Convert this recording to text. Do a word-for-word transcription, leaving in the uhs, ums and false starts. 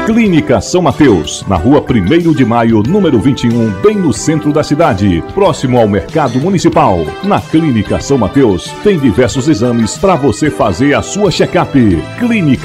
Clínica São Mateus, na rua primeiro de maio, número vinte e um, bem no centro da cidade, próximo ao Mercado Municipal. Na Clínica São Mateus, tem diversos exames para você fazer a sua check-up. Clínica